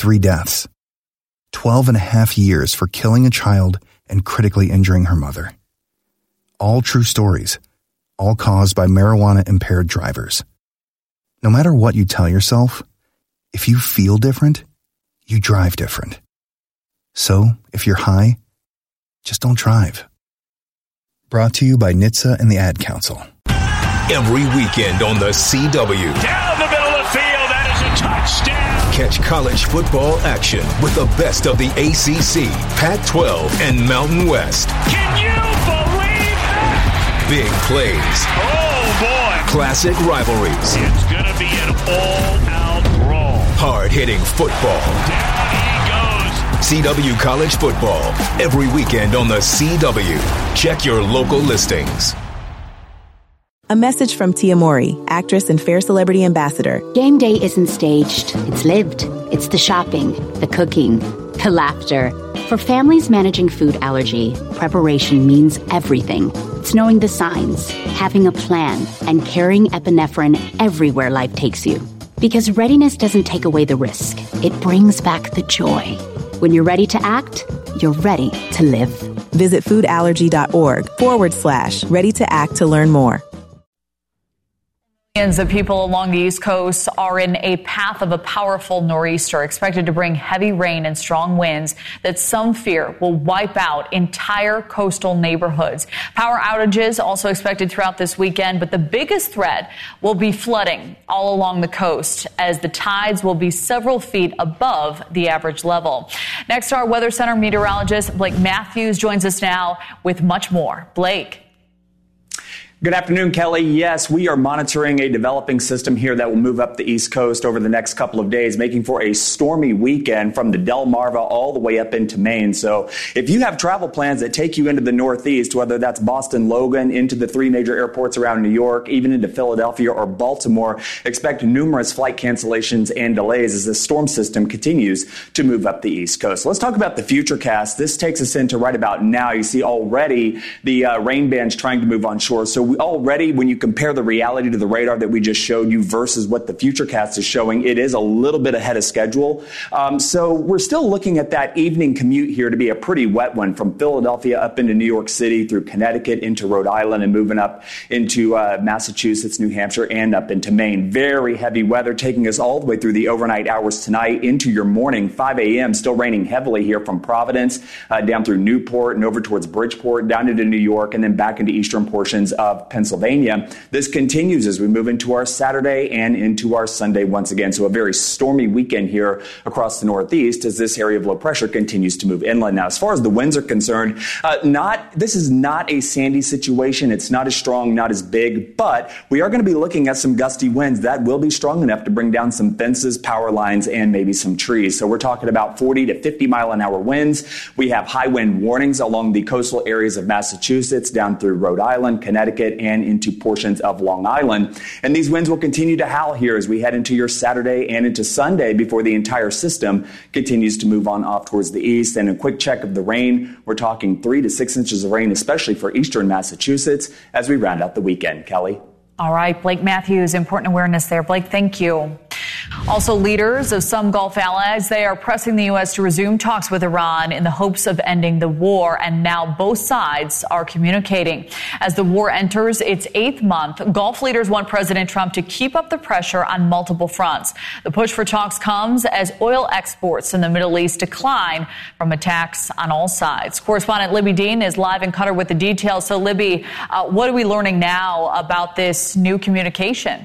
3 deaths. 12 and a half years for killing a child and critically injuring her mother. All true stories, all caused by marijuana-impaired drivers. No matter what you tell yourself, if you feel different, you drive different. So, if you're high, just don't drive. Brought to you by NHTSA and the Ad Council. Every weekend on the CW. Down the middle of the field, that is a touchdown. Catch college football action with the best of the ACC, Pac-12, and Mountain West. Can you believe that? Big plays. Oh, boy. Classic rivalries. It's going to be an all-out brawl. Hard-hitting football. Down he goes. CW College Football. Every weekend on the CW. Check your local listings. A message from Tia Mowry, actress and Fair Celebrity Ambassador. Game day isn't staged. It's lived. It's the shopping, the cooking, the laughter. For families managing food allergy, preparation means everything. It's knowing the signs, having a plan, and carrying epinephrine everywhere life takes you. Because readiness doesn't take away the risk. It brings back the joy. When you're ready to act, you're ready to live. Visit foodallergy.org/ready to act to learn more. Millions of people along the East Coast are in a path of a powerful nor'easter expected to bring heavy rain and strong winds that some fear will wipe out entire coastal neighborhoods. Power outages also expected throughout this weekend, but the biggest threat will be flooding all along the coast as the tides will be several feet above the average level. Next, our Weather Center meteorologist Blake Matthews joins us now with much more. Blake. Good afternoon, Kelly. Yes, we are monitoring a developing system here that will move up the East Coast over the next couple of days, making for a stormy weekend from the Delmarva all the way up into Maine. So if you have travel plans that take you into the Northeast, whether that's Boston, Logan, into the 3 major airports around New York, even into Philadelphia or Baltimore, expect numerous flight cancellations and delays as the storm system continues to move up the East Coast. Let's talk about the futurecast. This takes us into right about now. You see already the rain bands trying to move on shore. So already, when you compare the reality to the radar that we just showed you versus what the futurecast is showing, it is a little bit ahead of schedule. So we're still looking at that evening commute here to be a pretty wet one from Philadelphia up into New York City through Connecticut into Rhode Island and moving up into Massachusetts, New Hampshire, and up into Maine. Very heavy weather taking us all the way through the overnight hours tonight into your morning, 5 a.m. Still raining heavily here from Providence down through Newport and over towards Bridgeport, down into New York, and then back into eastern portions of Pennsylvania. This continues as we move into our Saturday and into our Sunday once again. So a very stormy weekend here across the Northeast as this area of low pressure continues to move inland. Now, as far as the winds are concerned, this is not a Sandy situation. It's not as strong, not as big, but we are going to be looking at some gusty winds that will be strong enough to bring down some fences, power lines, and maybe some trees. So we're talking about 40 to 50 mile an hour winds. We have high wind warnings along the coastal areas of Massachusetts, down through Rhode Island, Connecticut, and into portions of Long Island. And these winds will continue to howl here as we head into your Saturday and into Sunday before the entire system continues to move on off towards the east. And a quick check of the rain, we're talking 3 to 6 inches of rain, especially for eastern Massachusetts as we round out the weekend. Kelly? All right, Blake Matthews, important awareness there. Blake, thank you. Also, leaders of some Gulf allies, they are pressing the U.S. to resume talks with Iran in the hopes of ending the war. And now both sides are communicating. As the war enters its 8th month, Gulf leaders want President Trump to keep up the pressure on multiple fronts. The push for talks comes as oil exports in the Middle East decline from attacks on all sides. Correspondent Libby Dean is live in Qatar with the details. So, Libby, what are we learning now about this new communication?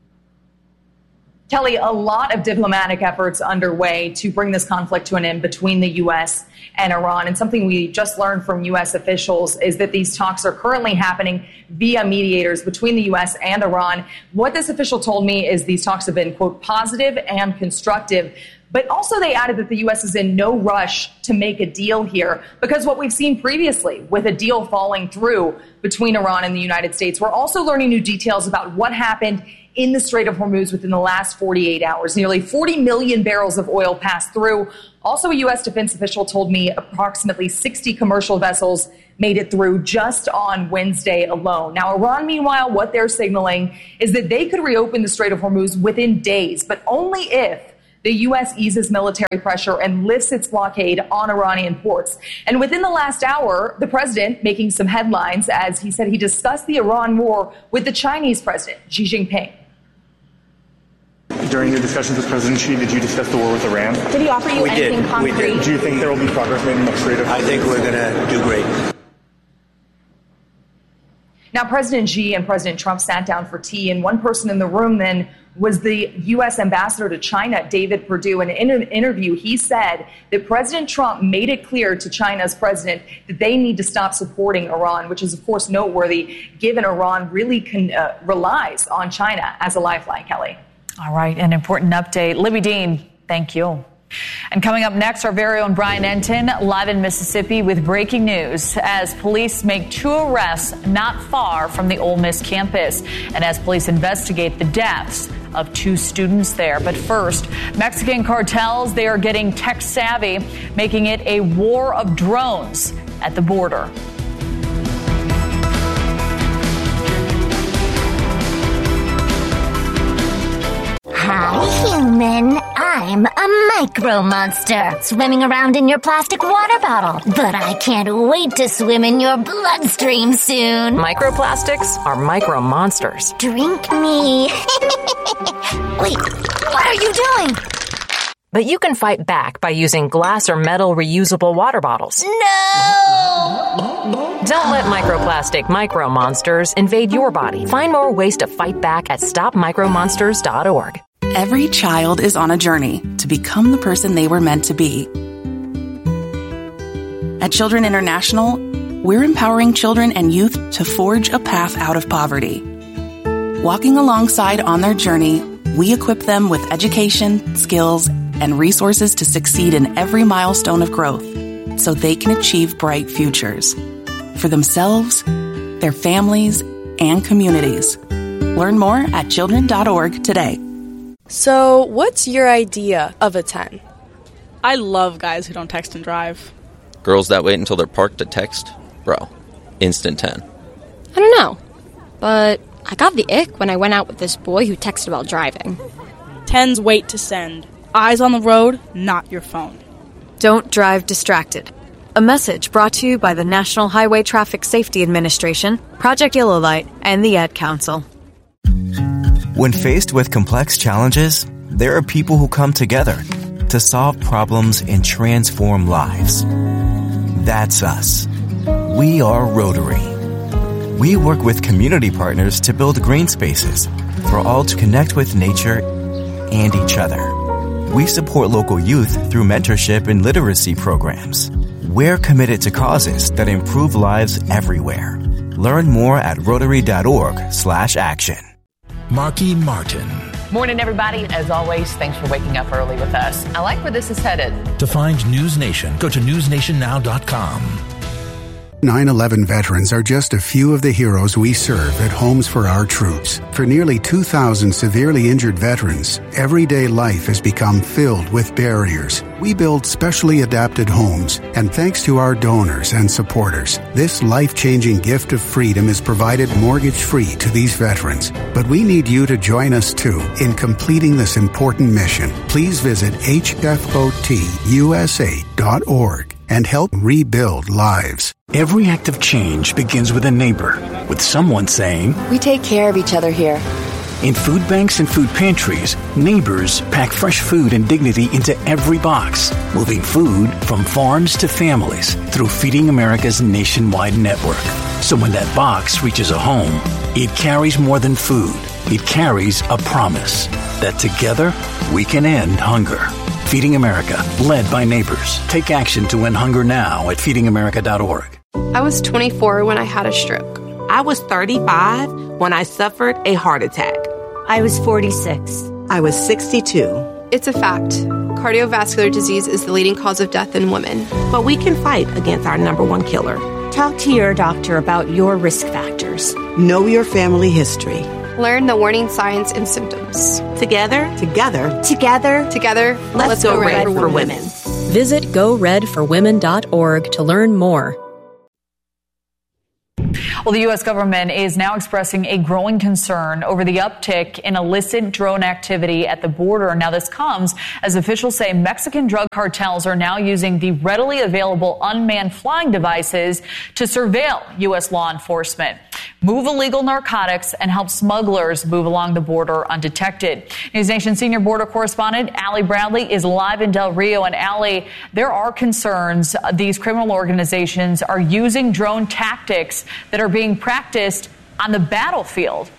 Kelly, a lot of diplomatic efforts underway to bring this conflict to an end between the U.S. and Iran. And something we just learned from U.S. officials is that these talks are currently happening via mediators between the U.S. and Iran. What this official told me is these talks have been, quote, positive and constructive. But also they added that the U.S. is in no rush to make a deal here, because what we've seen previously with a deal falling through between Iran and the United States, we're also learning new details about what happened in the Strait of Hormuz within the last 48 hours. Nearly 40 million barrels of oil passed through. Also, a U.S. defense official told me approximately 60 commercial vessels made it through just on Wednesday alone. Now, Iran, meanwhile, what they're signaling is that they could reopen the Strait of Hormuz within days, but only if the U.S. eases military pressure and lifts its blockade on Iranian ports. And within the last hour, the president making some headlines as he said he discussed the Iran war with the Chinese president, Xi Jinping. During your discussions with President Xi, did you discuss the war with Iran? Did he offer you anything concrete? We did. Do you think there will be progress made in the Strait of Hormuz? I think we're going to do great. Now, President Xi and President Trump sat down for tea, and one person in the room then was the U.S. ambassador to China, David Perdue. In an interview, he said that President Trump made it clear to China's president that they need to stop supporting Iran, which is, of course, noteworthy, given Iran really relies on China as a lifeline, Kelly. All right, an important update. Libby Dean, thank you. And coming up next, our very own Brian Enton, live in Mississippi with breaking news as police make 2 arrests not far from the Ole Miss campus and as police investigate the deaths of 2 students there. But first, Mexican cartels, they are getting tech savvy, making it a war of drones at the border. Hi, human. I'm a micro monster swimming around in your plastic water bottle. But I can't wait to swim in your bloodstream soon. Microplastics are micro monsters. Drink me. Wait, what are you doing? But you can fight back by using glass or metal reusable water bottles. No! Don't let microplastic micro monsters invade your body. Find more ways to fight back at stopmicromonsters.org. Every child is on a journey to become the person they were meant to be. At Children International, we're empowering children and youth to forge a path out of poverty. Walking alongside on their journey, we equip them with education, skills, and resources to succeed in every milestone of growth so they can achieve bright futures for themselves, their families, and communities. Learn more at children.org today. So, what's your idea of a 10? I love guys who don't text and drive. Girls that wait until they're parked to text? Bro, instant 10. I don't know, but I got the ick when I went out with this boy who texted while driving. 10s wait to send. Eyes on the road, not your phone. Don't drive distracted. A message brought to you by the National Highway Traffic Safety Administration, Project Yellow Light, and the Ad Council. When faced with complex challenges, there are people who come together to solve problems and transform lives. That's us. We are Rotary. We work with community partners to build green spaces for all to connect with nature and each other. We support local youth through mentorship and literacy programs. We're committed to causes that improve lives everywhere. Learn more at Rotary.org/action. Marky Martin. Morning, everybody. As always, thanks for waking up early with us. I like where this is headed. To find News Nation, go to newsnationnow.com. 9/11 veterans are just a few of the heroes we serve at Homes for Our Troops. For nearly 2,000 severely injured veterans, everyday life has become filled with barriers. We build specially adapted homes, and thanks to our donors and supporters, this life-changing gift of freedom is provided mortgage-free to these veterans. But we need you to join us, too, in completing this important mission. Please visit hfotusa.org and help rebuild lives. Every act of change begins with a neighbor, with someone saying, "We take care of each other here." In food banks and food pantries, neighbors pack fresh food and dignity into every box, moving food from farms to families through Feeding America's nationwide network. So when that box reaches a home, it carries more than food. It carries a promise that together we can end hunger. Feeding America, led by neighbors. Take action to end hunger now at feedingamerica.org. I was 24 when I had a stroke. I was 35 when I suffered a heart attack. I was 46. I was 62. It's a fact. Cardiovascular disease is the leading cause of death in women. But we can fight against our number one killer. Talk to your doctor about your risk factors. Know your family history. Learn the warning signs and symptoms. Together, let's go red for women. Visit GoRedForWomen.org to learn more. Well, the U.S. government is now expressing a growing concern over the uptick in illicit drone activity at the border. Now, this comes as officials say Mexican drug cartels are now using the readily available unmanned flying devices to surveil U.S. law enforcement, move illegal narcotics, and help smugglers move along the border undetected. News Nation senior border correspondent Allie Bradley is live in Del Rio. And Allie, there are concerns these criminal organizations are using drone tactics that are being practiced on the battlefield.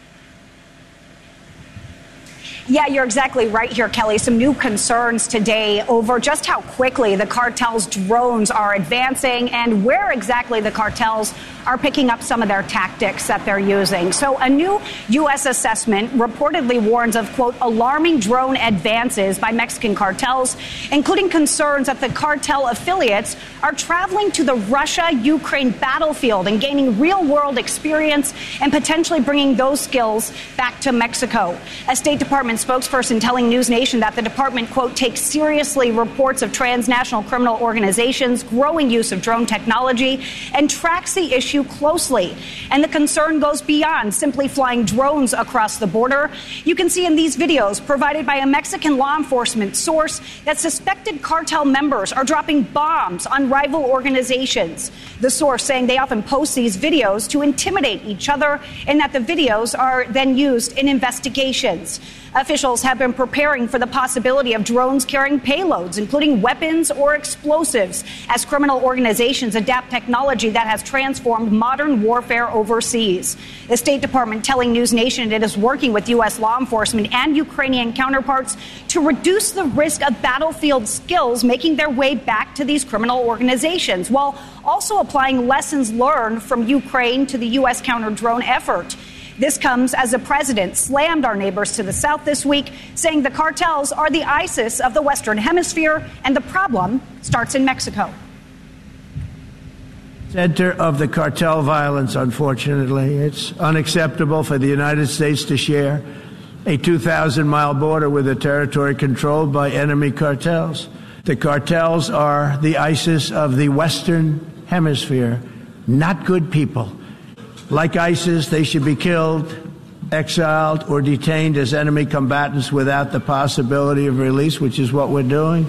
Yeah, you're exactly right here, Kelly. Some new concerns today over just how quickly the cartel's drones are advancing and where exactly the cartels are picking up some of their tactics that they're using. So a new U.S. assessment reportedly warns of, quote, alarming drone advances by Mexican cartels, including concerns that the cartel affiliates are traveling to the Russia-Ukraine battlefield and gaining real-world experience and potentially bringing those skills back to Mexico. A State Department spokesperson telling News Nation that the department, quote, takes seriously reports of transnational criminal organizations' growing use of drone technology and tracks the issue closely. And the concern goes beyond simply flying drones across the border. You can see in these videos provided by a Mexican law enforcement source that suspected cartel members are dropping bombs on rival organizations. The source saying they often post these videos to intimidate each other and that the videos are then used in investigations. Officials have been preparing for the possibility of drones carrying payloads, including weapons or explosives, as criminal organizations adapt technology that has transformed modern warfare overseas. The State Department telling News Nation it is working with U.S. law enforcement and Ukrainian counterparts to reduce the risk of battlefield skills making their way back to these criminal organizations, while also applying lessons learned from Ukraine to the U.S. counter-drone effort. This comes as the president slammed our neighbors to the south this week, saying the cartels are the ISIS of the Western Hemisphere, and the problem starts in Mexico. Center of the cartel violence, unfortunately. It's unacceptable for the United States to share a 2,000-mile border with a territory controlled by enemy cartels. The cartels are the ISIS of the Western Hemisphere, not good people. Like ISIS, they should be killed, exiled, or detained as enemy combatants without the possibility of release, which is what we're doing.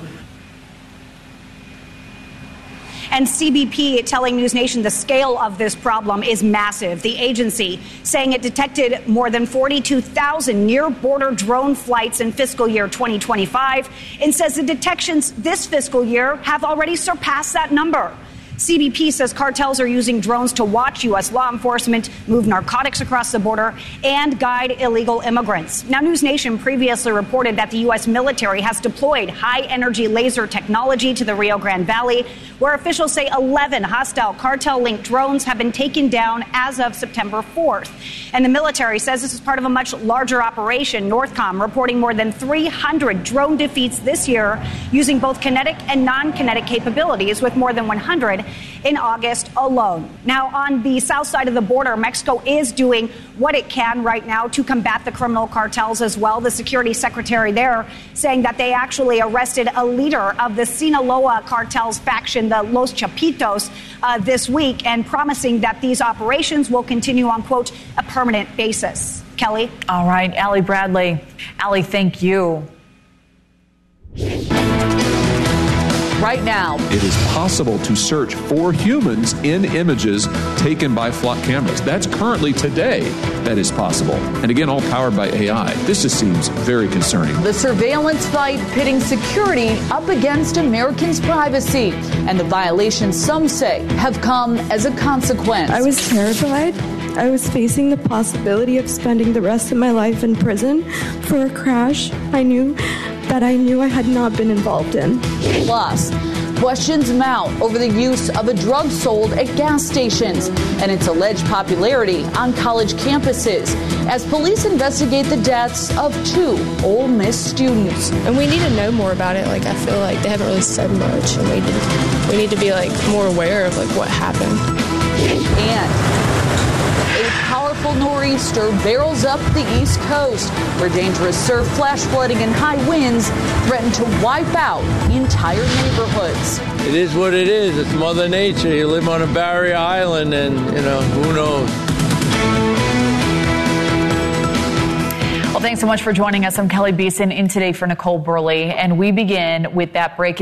And CBP telling News Nation the scale of this problem is massive. The agency saying it detected more than 42,000 near-border drone flights in fiscal year 2025 and says the detections this fiscal year have already surpassed that number. CBP says cartels are using drones to watch U.S. law enforcement move narcotics across the border and guide illegal immigrants. Now, News Nation previously reported that the U.S. military has deployed high-energy laser technology to the Rio Grande Valley, where officials say 11 hostile cartel-linked drones have been taken down as of September 4th. And the military says this is part of a much larger operation. Northcom reporting more than 300 drone defeats this year using both kinetic and non-kinetic capabilities, with more than 100 in August alone. Now, on the south side of the border, Mexico is doing what it can right now to combat the criminal cartels as well. The security secretary there saying that they actually arrested a leader of the Sinaloa cartel's faction, the Los Chapitos, this week, and promising that these operations will continue on, quote, a permanent basis. Kelly? All right, Allie Bradley. Allie, thank you. Right now, it is possible to search for humans in images taken by flock cameras. That's currently today that is possible. And again, all powered by AI. This just seems very concerning. The surveillance fight pitting security up against Americans' privacy, and the violations some say have come as a consequence. I was terrified. I was facing the possibility of spending the rest of my life in prison for a crash I knew I had not been involved in. Plus, questions mount over the use of a drug sold at gas stations and its alleged popularity on college campuses as police investigate the deaths of 2 Ole Miss students. And we need to know more about it. Like, I feel like they haven't really said much, and we need to be like more aware of like what happened. And a powerful powerful nor'easter barrels up the East Coast, where dangerous surf, flash flooding, and high winds threaten to wipe out entire neighborhoods. It is what it is. It's Mother Nature. You live on a barrier island, and, who knows? Well, thanks so much for joining us. I'm Kelly Beeson in today for Nicole Burley, and we begin with that breaking